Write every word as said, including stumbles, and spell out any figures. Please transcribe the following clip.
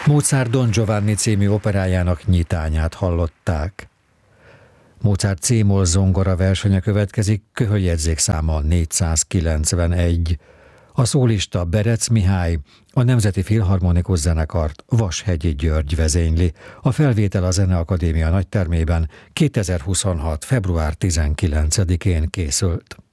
Mozart Don Giovanni című operájának nyitányát hallották. Mozart C-moll zongora versenye következik, köhöljegyzék száma négyszázkilencvenegy. A szólista Berec Mihály, a Nemzeti Filharmonikus Zenekart Vashegyi György vezényli. A felvétel a Zeneakadémia nagytermében kétezer-huszonhat. február tizenkilencedikén készült.